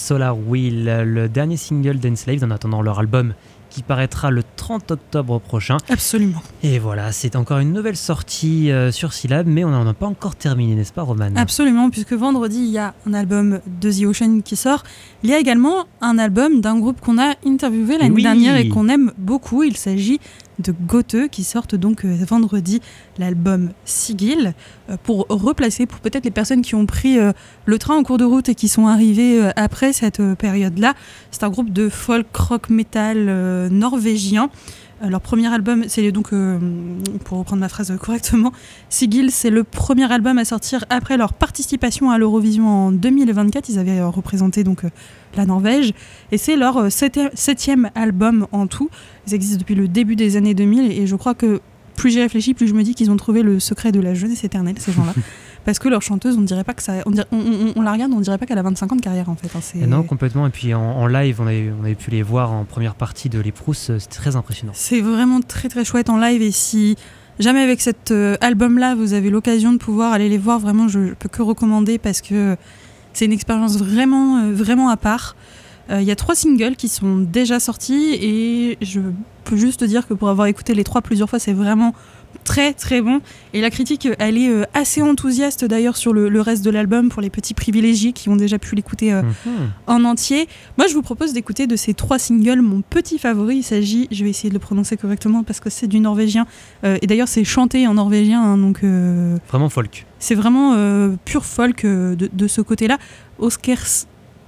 Solar Wheel, le dernier single d'Enslaved en attendant leur album qui paraîtra le 30 octobre prochain. Absolument. Et voilà, c'est encore une nouvelle sortie sur Syllab, mais on n'en a pas encore terminé, n'est-ce pas, Romane ? Absolument, puisque vendredi, il y a un album de The Ocean qui sort. Il y a également un album d'un groupe qu'on a interviewé l'année dernière et qu'on aime beaucoup. Il s'agit de Gothe, qui sortent donc vendredi l'album Sigil, pour replacer, pour peut-être les personnes qui ont pris le train en cours de route et qui sont arrivées après cette période-là. C'est un groupe de folk rock metal norvégien. Leur premier album, c'est donc, pour reprendre ma phrase correctement, Sigil, c'est le premier album à sortir après leur participation à l'Eurovision en 2024. Ils avaient représenté donc la Norvège, et c'est leur septième album en tout. Ils existent depuis le début des années 2000, et je crois que plus j'y réfléchis, plus je me dis qu'ils ont trouvé le secret de la jeunesse éternelle, ces gens-là. Parce que leur chanteuse, on dirait pas que ça, on la regarde, on dirait pas qu'elle a 25 ans de carrière en fait. Non, complètement. Et puis en live, on avait pu les voir en première partie de Les Prousses, c'était très impressionnant. C'est vraiment très très chouette en live, et si jamais avec cet album-là, vous avez l'occasion de pouvoir aller les voir, vraiment, je peux que recommander, parce que c'est une expérience vraiment à part. Il y a 3 singles qui sont déjà sortis, et je peux juste dire que pour avoir écouté les 3 plusieurs fois, c'est vraiment très très bon, et la critique elle est assez enthousiaste d'ailleurs sur le reste de l'album pour les petits privilégiés qui ont déjà pu l'écouter en entier. Moi je vous propose d'écouter de ces 3 singles mon petit favori. Il s'agit, je vais essayer de le prononcer correctement parce que c'est du norvégien, et d'ailleurs c'est chanté en norvégien, hein, donc vraiment folk, c'est vraiment pur folk de ce côté-là. Oskurs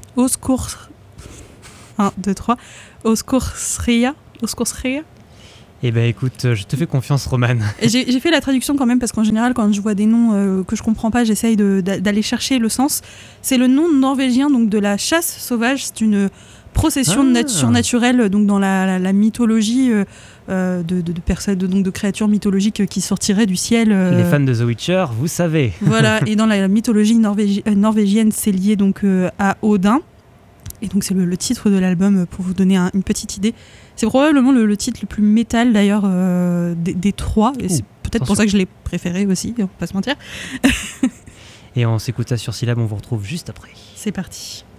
1, 2, 3 Oskursria. Eh ben écoute, je te fais confiance, Romane. J'ai fait la traduction quand même, parce qu'en général, quand je vois des noms que je comprends pas, j'essaye d'aller chercher le sens. C'est le nom norvégien donc de la chasse sauvage. C'est une procession surnaturelle, donc dans la mythologie de personnes, donc de créatures mythologiques qui sortiraient du ciel. Les fans de The Witcher, vous savez. Voilà, et dans la mythologie norvégienne, c'est lié donc à Odin. Et donc c'est le titre de l'album, pour vous donner une petite idée. C'est probablement le titre le plus métal d'ailleurs des 3. Et c'est peut-être pour ça que je l'ai préféré aussi, on va pas se mentir. Et on s'écoute ça sur Syllab, on vous retrouve juste après. C'est parti.